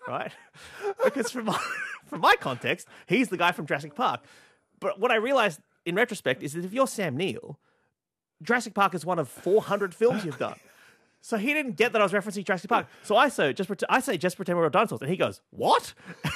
right? Because from my context, he's the guy from Jurassic Park. But what I realized in retrospect is that if you're Sam Neill, Jurassic Park is one of 400 films you've done. So he didn't get that I was referencing Jurassic Park. So I say, just pretend we're all dinosaurs. And he goes, what?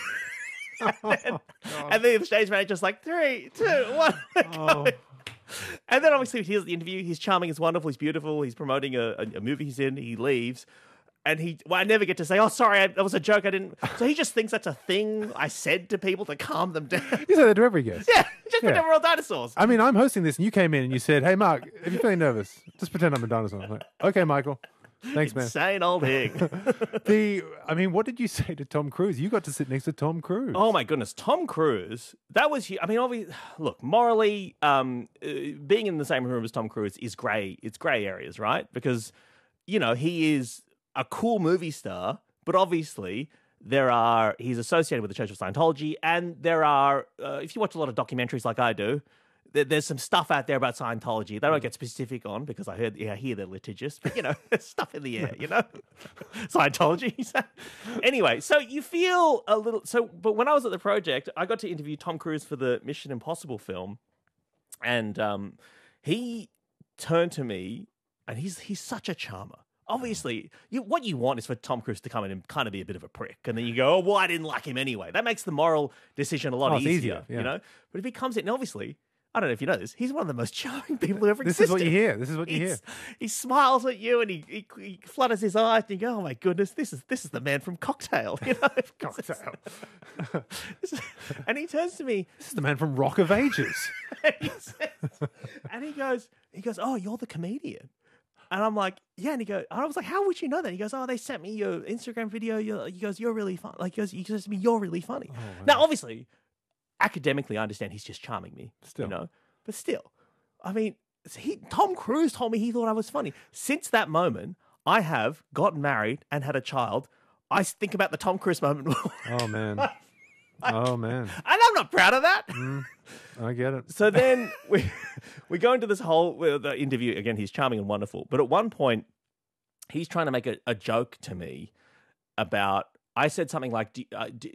and then the stage manager's like, 3, 2, 1. Oh. And then obviously he hears the interview. He's charming, he's wonderful, he's beautiful. He's promoting a movie he's in. He leaves. And I never get to say, oh, sorry, that was a joke. I didn't. So he just thinks that's a thing I said to people to calm them down. You say that to every guest. Yeah, just pretend we're all dinosaurs. I mean, I'm hosting this and you came in and you said, hey, Mark, if you're feeling nervous, just pretend I'm a dinosaur. I'm like, okay, Michael. Thanks, man. Insane old Hig. What did you say to Tom Cruise? You got to sit next to Tom Cruise. Oh, my goodness. Tom Cruise, that was, I mean, obviously, look, morally, being in the same room as Tom Cruise is grey. It's grey areas, right? Because, he is a cool movie star, but obviously he's associated with the Church of Scientology, and there are, if you watch a lot of documentaries like I do, there's some stuff out there about Scientology. They don't get specific on because I hear they're litigious, but there's stuff in the air, Scientology. Anyway, so you feel a little, but when I was at the project, I got to interview Tom Cruise for the Mission Impossible film, and he turned to me, and he's such a charmer. Obviously, what you want is for Tom Cruise to come in and kind of be a bit of a prick. And then you go, oh, well, I didn't like him anyway. That makes the moral decision a lot easier, yeah. But if he comes in, and obviously, I don't know if you know this, he's one of the most charming people who ever existed. This is what you hear. He smiles at you and he flutters his eyes and you go, oh my goodness, this is the man from Cocktail. Cocktail. And he turns to me. This is the man from Rock of Ages. and he goes, oh, you're the comedian. And I'm like, yeah. And I was like, how would you know that? He goes, oh, they sent me your Instagram video. He goes, you're really funny. Like, he goes to me, you're really funny. Oh, wow. Now, obviously, academically, I understand he's just charming me. Still. But still. I mean, Tom Cruise told me he thought I was funny. Since that moment, I have gotten married and had a child. I think about the Tom Cruise moment. Oh, man. And I'm not proud of that. I get it. So then we go into this whole the interview. Again, he's charming and wonderful. But at one point, he's trying to make a joke to me about, I said something like, do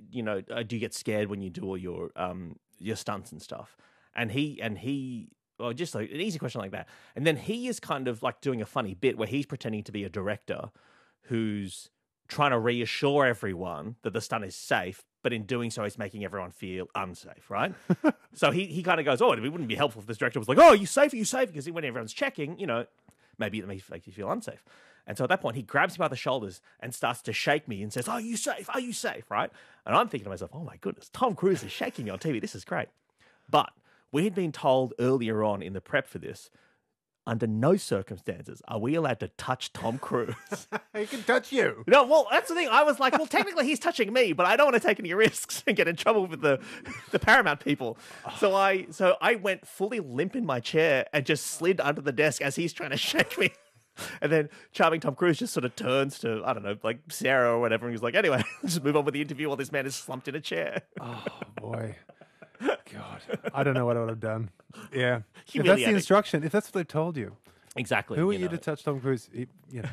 you get scared when you do all your stunts and stuff? And he, well, just like an easy question like that. And then he is kind of like doing a funny bit where he's pretending to be a director who's trying to reassure everyone that the stunt is safe, but in doing so, he's making everyone feel unsafe, right? So he kind of goes, oh, it wouldn't be helpful if this director was like, oh, are you safe? Are you safe? Because when everyone's checking, maybe it makes you feel unsafe. And so at that point, he grabs me by the shoulders and starts to shake me and says, are you safe? Are you safe? Right? And I'm thinking to myself, oh my goodness, Tom Cruise is shaking me on TV. This is great. But we had been told earlier on in the prep for this, under no circumstances are we allowed to touch Tom Cruise. He can touch you. No, well, that's the thing. I was like, well, technically he's touching me, but I don't want to take any risks and get in trouble with the Paramount people. So I went fully limp in my chair and just slid under the desk as he's trying to shake me. And then charming Tom Cruise just sort of turns to, I don't know, like Sarah or whatever, and he's like, anyway, just move on with the interview while this man is slumped in a chair. Oh, boy. God, I don't know what I would have done. Yeah. If Humiliating. that's the instruction, if that's what they've told you. Exactly. Who are you to touch Tom Cruise? He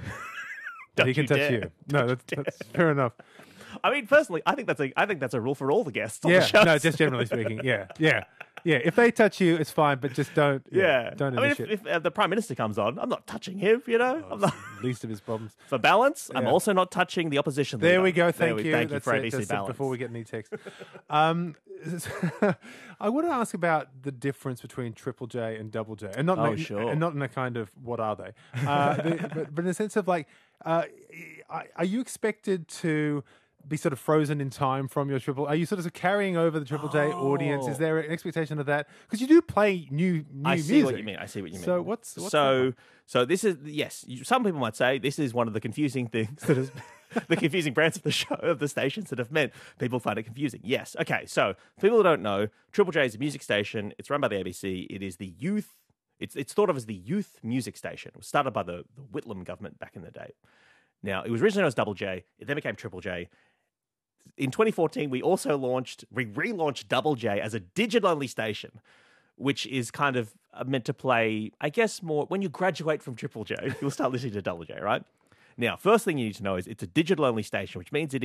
Don't can you touch dare. you. No, that's fair enough. I mean, personally, I think that's a rule for all the guests on the show. No, just generally speaking. Yeah. If they touch you, it's fine, but just don't. Don't. I mean, if the Prime Minister comes on, I'm not touching him. I'm not. Least of his problems. For balance, I'm also not touching the opposition leader. There we go. Thank you. Thank you for That's ABC balance. Before we get any text, I want to ask about the difference between Triple J and Double J, and not sure, and not in a kind of what are they, but in a sense of like, are you expected to be sort of frozen in time from your Triple? Are you sort of carrying over the Triple J audience? Is there an expectation of that? Because you do play new I music. see what you mean. So what's so this is, yes, some people might say this is one of the confusing things that is the confusing brands of the show, of the stations that have meant people find it confusing. Yes. Okay. So people who don't know, Triple J is a music station. It's run by the ABC. It is the youth. It's thought of as the youth music station. It was started by the Whitlam government back in the day. Now, it was originally known as Double J. It then became Triple J. In 2014, we relaunched Double J as a digital-only station, which is kind of meant to play, I guess, more when you graduate from Triple J, you'll start listening to Double J, right? Now, first thing you need to know is it's a digital-only station, which means it